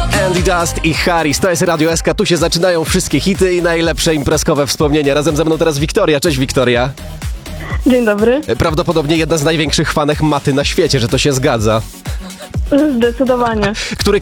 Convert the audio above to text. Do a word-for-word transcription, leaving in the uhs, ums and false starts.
Andy Dust i Harris, to jest Radio S K, tu się zaczynają wszystkie hity i najlepsze imprezkowe wspomnienia. Razem ze mną teraz Wiktoria. Cześć Wiktoria. Dzień dobry. Prawdopodobnie jedna z największych fanek maty na świecie, że to się zgadza. Zdecydowanie. Który